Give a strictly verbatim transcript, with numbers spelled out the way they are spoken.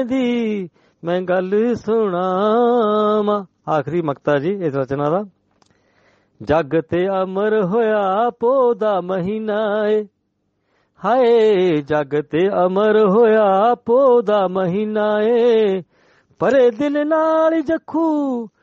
दी मैं गल सुनावां। आखिरी मकता जी इस रचना दा। जग ते अमर होया पो दा महीना ए, हाय जग ते अमर होया पो दा महीना ए, परे दिन नाल जखू